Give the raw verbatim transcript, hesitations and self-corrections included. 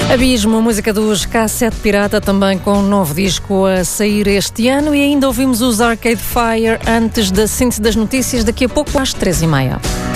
Abismo, música dos Cassete Pirata, também com um novo disco a sair este ano, e ainda ouvimos os Arcade Fire antes da síntese das notícias, daqui a pouco às três e meia.